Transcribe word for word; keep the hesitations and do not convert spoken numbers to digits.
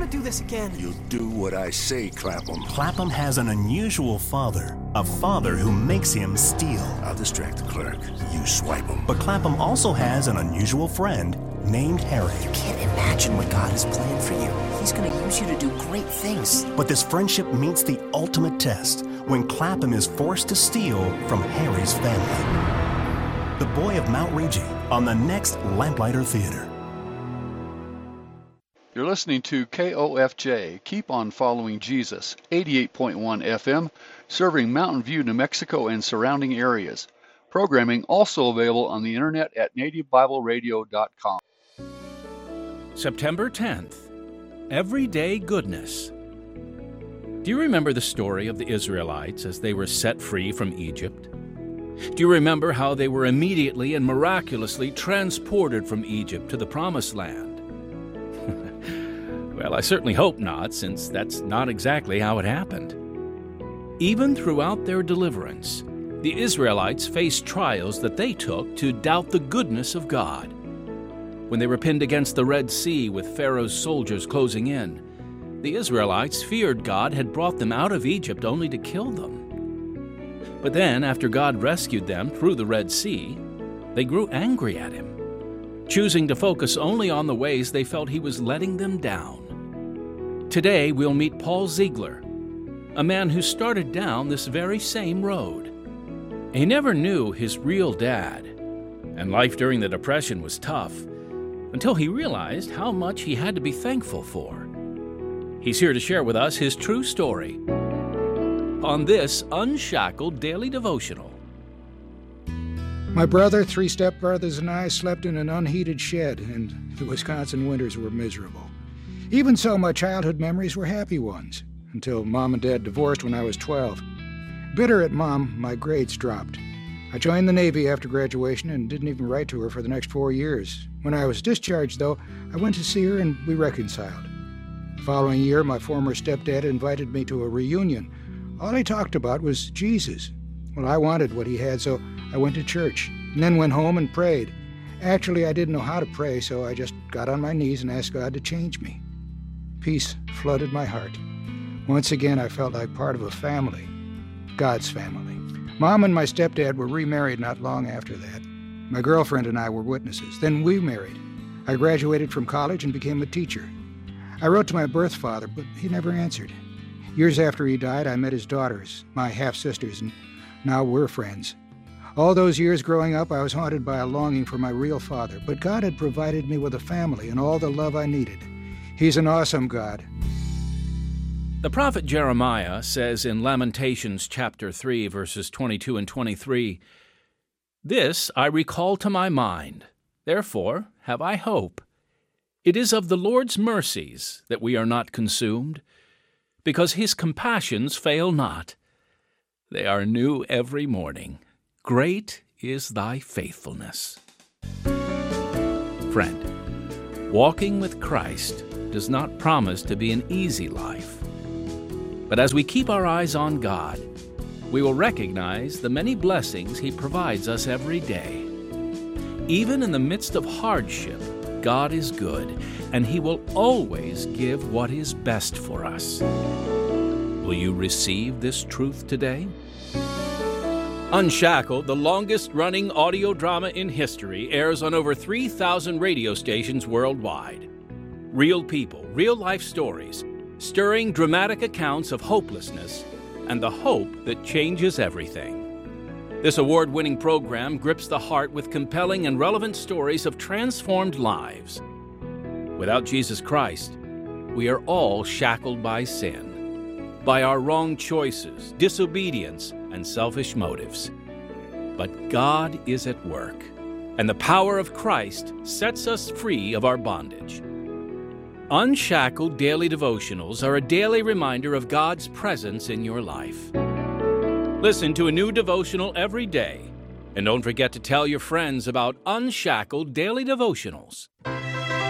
to do this again. You'll do what I say, Clapham. Clapham has an unusual father, a father who makes him steal. I'll distract the clerk. You swipe him. But Clapham also has an unusual friend named Harry. You can't imagine what God has planned for you. He's going to use you to do great things. But this friendship meets the ultimate test when Clapham is forced to steal from Harry's family. The Boy of Mount Rigi on the next Lamplighter Theater. You're listening to K O F J, Keep on Following Jesus, eighty-eight point one F M, serving Mountain View, New Mexico and surrounding areas. Programming also available on the internet at native bible radio dot com. September tenth, Everyday Goodness. Do you remember the story of the Israelites as they were set free from Egypt? Do you remember how they were immediately and miraculously transported from Egypt to the Promised Land? Well, I certainly hope not, since that's not exactly how it happened. Even throughout their deliverance, the Israelites faced trials that they took to doubt the goodness of God. When they were pinned against the Red Sea with Pharaoh's soldiers closing in, the Israelites feared God had brought them out of Egypt only to kill them. But then, after God rescued them through the Red Sea, they grew angry at Him, choosing to focus only on the ways they felt He was letting them down. Today, we'll meet Paul Ziegler, a man who started down this very same road. He never knew his real dad, and life during the Depression was tough, until he realized how much he had to be thankful for. He's here to share with us his true story on this Unshackled Daily Devotional. My brother, three stepbrothers, and I slept in an unheated shed, and the Wisconsin winters were miserable. Even so, my childhood memories were happy ones, until Mom and Dad divorced when I was twelve. Bitter at Mom, my grades dropped. I joined the Navy after graduation and didn't even write to her for the next four years. When I was discharged, though, I went to see her and we reconciled. The following year, my former stepdad invited me to a reunion. All he talked about was Jesus. Well, I wanted what he had, so I went to church, and then went home and prayed. Actually, I didn't know how to pray, so I just got on my knees and asked God to change me. Peace flooded my heart. Once again, I felt like part of a family, God's family. Mom and my stepdad were remarried not long after that. My girlfriend and I were witnesses. Then we married. I graduated from college and became a teacher. I wrote to my birth father, but he never answered. Years after he died, I met his daughters, my half-sisters, and now we're friends. All those years growing up, I was haunted by a longing for my real father, but God had provided me with a family and all the love I needed. He's an awesome God. The prophet Jeremiah says in Lamentations chapter three, verses twenty-two and twenty-three, "This I recall to my mind, therefore have I hope. It is of the Lord's mercies that we are not consumed, because His compassions fail not. They are new every morning. Great is thy faithfulness." Friend, walking with Christ does not promise to be an easy life. But as we keep our eyes on God, we will recognize the many blessings He provides us every day. Even in the midst of hardship, God is good, and He will always give what is best for us. Will you receive this truth today? Unshackled, the longest-running audio drama in history, airs on over three thousand radio stations worldwide. Real people, real-life stories, stirring dramatic accounts of hopelessness and the hope that changes everything. This award-winning program grips the heart with compelling and relevant stories of transformed lives. Without Jesus Christ, we are all shackled by sin, by our wrong choices, disobedience, and selfish motives. But God is at work, and the power of Christ sets us free of our bondage. Unshackled Daily Devotionals are a daily reminder of God's presence in your life. Listen to a new devotional every day, and don't forget to tell your friends about Unshackled Daily Devotionals.